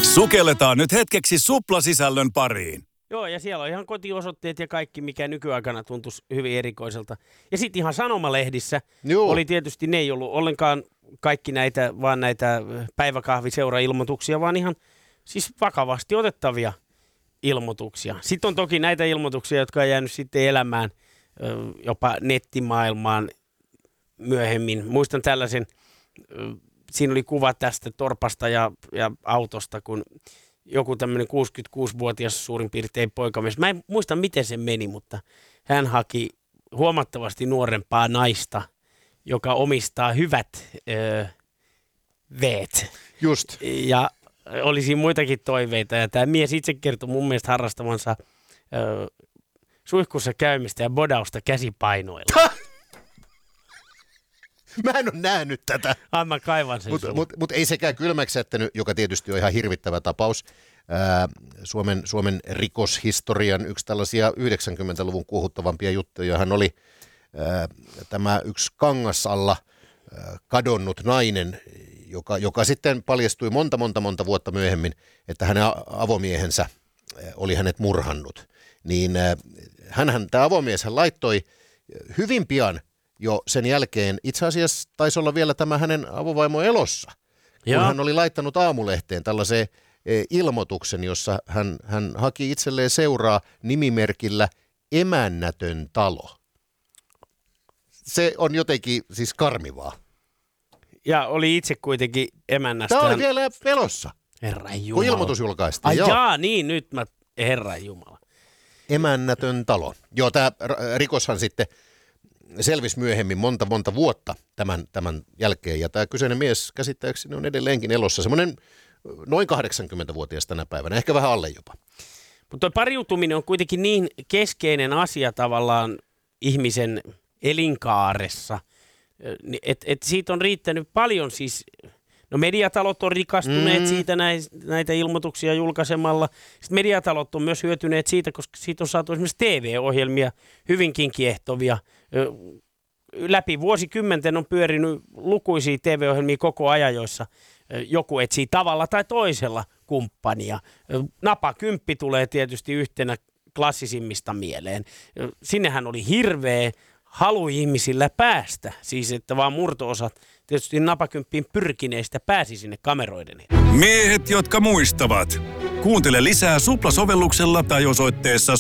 Sukelletaan nyt hetkeksi suplasisällön pariin. Joo, ja siellä on ihan kotiosoitteet ja kaikki, mikä nykyaikana tuntuisi hyvin erikoiselta. Ja sitten ihan sanomalehdissä oli tietysti, ne ei ollut ollenkaan kaikki näitä päiväkahviseura-ilmoituksia, vaan ihan siis vakavasti otettavia ilmoituksia. Sitten on toki näitä ilmoituksia, jotka on jäänyt sitten elämään jopa nettimaailmaan myöhemmin. Muistan tällaisen, siinä oli kuva tästä torpasta ja autosta, kun joku tämmöinen 66-vuotias suurin piirtein poikamies. Mä en muista, miten se meni, mutta hän haki huomattavasti nuorempaa naista, joka omistaa hyvät veet. Just. Ja olisi muitakin toiveita. Ja tämä mies itse kertoi mun mielestä harrastavansa suihkussa käymistä ja bodausta käsipainoilla. Mä en ole nähnyt tätä. Mä kaivan sen Mutta ei sekään kylmäksi jättänyt, joka tietysti on ihan hirvittävä tapaus. Suomen rikoshistorian yksi tällaisia 90-luvun kuohuttavampia juttuja hän oli tämä yksi Kangasalla kadonnut nainen, joka sitten paljastui monta vuotta myöhemmin, että hänen avomiehensä oli hänet murhannut. Niin tämä avomies hän laittoi hyvin pian jo sen jälkeen, itse asiassa taisi olla vielä tämä hänen avovaimo elossa, kun hän oli laittanut Aamulehteen tällaisen ilmoituksen, jossa hän haki itselleen seuraa nimimerkillä Emännätön talo. Se on jotenkin siis karmivaa. Ja oli itse kuitenkin emännästä. Tämä oli vielä elossa, Herranjumala. kun ilmoitus julkaistiin. Ai niin, nyt Herranjumala. Emännätön talo. Joo, tämä rikoshan sitten selvisi myöhemmin monta vuotta tämän jälkeen. Ja tämä kyseinen mies käsittääkseni on edelleenkin elossa. Semmoinen noin 80-vuotias tänä päivänä, ehkä vähän alle jopa. Mutta tuo pariutuminen on kuitenkin niin keskeinen asia tavallaan ihmisen elinkaaressa, että siitä on riittänyt paljon siis. No mediatalot on rikastuneet siitä näitä ilmoituksia julkaisemalla. Sitten mediatalot on myös hyötyneet siitä, koska siitä on saatu esimerkiksi TV-ohjelmia hyvinkin kiehtovia. Läpi vuosikymmenten on pyörinyt lukuisia TV-ohjelmia koko ajan, joissa joku etsii tavalla tai toisella kumppania. Napakymppi tulee tietysti yhtenä klassisimmista mieleen. Sinnehän oli hirveä halu ihmisillä päästä, siis että vaan murto-osat tietysti napakymppiin pyrkineistä pääsi sinne kameroiden. Miehet, jotka muistavat. Kuuntele lisää Supla-sovelluksella tai osoitteessa